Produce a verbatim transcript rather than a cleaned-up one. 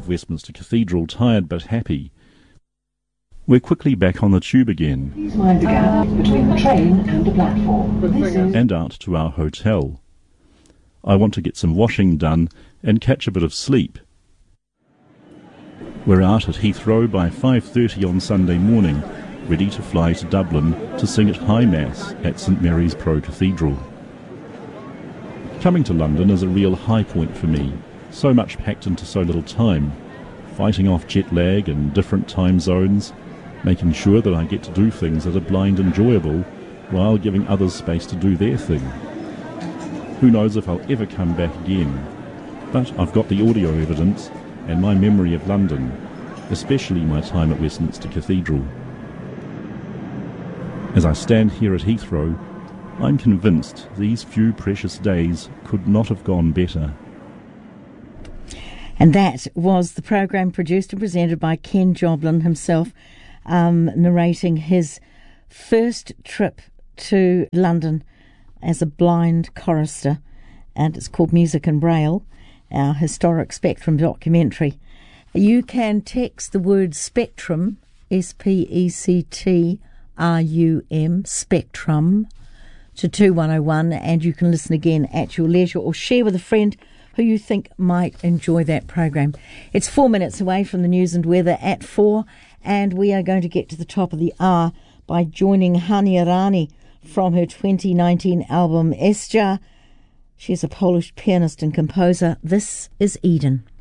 of Westminster Cathedral, tired but happy. We're quickly back on the tube again. Please mind the gap between the train and the platform. This is... and out to our hotel. I want to get some washing done and catch a bit of sleep. We're out at Heathrow by five thirty on Sunday morning, ready to fly to Dublin to sing at High Mass at St Mary's Pro Cathedral. Coming to London is a real high point for me, so much packed into so little time, fighting off jet lag and different time zones, making sure that I get to do things that are blind enjoyable while giving others space to do their thing. Who knows if I'll ever come back again, but I've got the audio evidence and my memory of London, especially my time at Westminster Cathedral. As I stand here at Heathrow, I'm convinced these few precious days could not have gone better. And that was the program produced and presented by Ken Joblin himself, um, narrating his first trip to London as a blind chorister, and it's called Music in Braille, our historic Spectrum documentary. You can text the word Spectrum, S P E C T R U M, Spectrum, to two one oh one, and you can listen again at your leisure or share with a friend who you think might enjoy that program. It's four minutes away from the news and weather at four, and we are going to get to the top of the hour by joining Hani Arani from her twenty nineteen album Estia. She's a Polish pianist and composer. This is Eden.